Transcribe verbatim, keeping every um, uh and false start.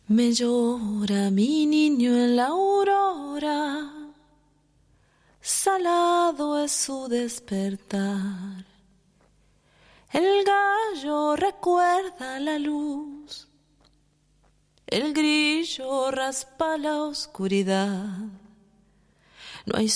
Me llora mi niño en la aurora, salado es su despertar. El gallo recuerda la luz, el grillo raspa la oscuridad. No hay